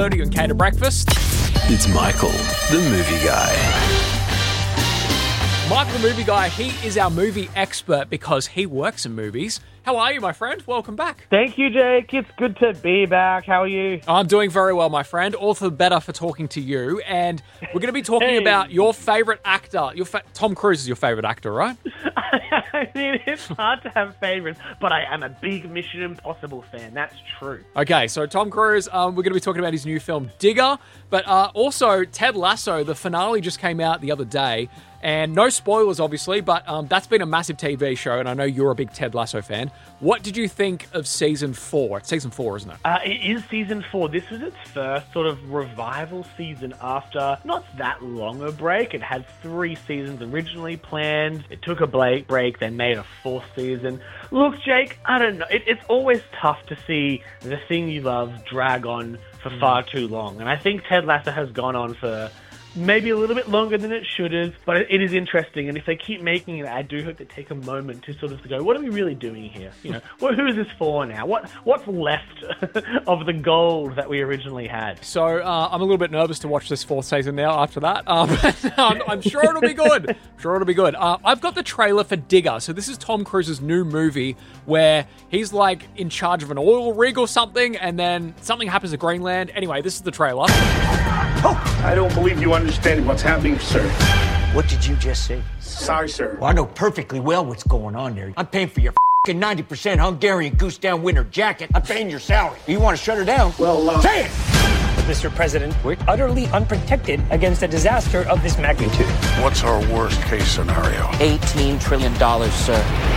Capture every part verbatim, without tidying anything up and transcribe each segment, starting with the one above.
Tony and Kate at breakfast. It's Michael, the movie guy. Michael, the movie guy, he is our movie expert because he works in movies. How are you, my friend? Welcome back. Thank you, Jake. It's good to be back. How are you? I'm doing very well, my friend. All the better for talking to you. And we're going to be talking Hey. about your favourite actor. Your fa- Tom Cruise is your favourite actor, right? I mean, it's hard to have favourites, but I am a big Mission Impossible fan. That's true. Okay, so Tom Cruise, um, we're going to be talking about his new film, Digger. But uh, also, Ted Lasso, the finale just came out the other day. And no spoilers, obviously, but um, that's been a massive T V show, and I know you're a big Ted Lasso fan. What did you think of season four? It's season four, isn't it? Uh, it is season four. This was its first sort of revival season after not that long a break. It had three seasons originally planned. It took a break, break then made a fourth season. Look, Jake, I don't know. It, it's always tough to see the thing you love drag on for far too long. And I think Ted Lasso has gone on for maybe a little bit longer than it should have, but it is interesting. And if they keep making it, I do hope they take a moment to sort of go, what are we really doing here? You know, well, who is this for now? What What's left of the gold that we originally had? So uh, I'm a little bit nervous to watch this fourth season now after that. Um, but I'm, I'm sure it'll be good. I'm sure it'll be good. Uh, I've got the trailer for Digger. So this is Tom Cruise's new movie where he's like in charge of an oil rig or something, and then something happens to Greenland. Anyway, this is the trailer. I don't believe you understand what's happening, sir. What did you just say? Sorry, sir. Well, I know perfectly well what's going on there. I'm paying for your f***ing ninety percent Hungarian goose down winter jacket. I'm paying your salary. You want to shut her down? Well, uh... Say it! Mister President, we're utterly unprotected against a disaster of this magnitude. What's our worst case scenario? eighteen trillion dollars, sir.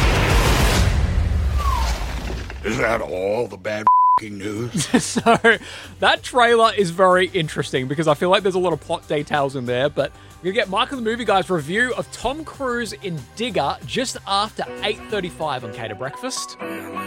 Is that all the bad news? So that trailer is very interesting because I feel like there's a lot of plot details in there, but we're going to get Michael the Movie Guy's review of Tom Cruise in Digger just after eight thirty-five on Kate at Breakfast.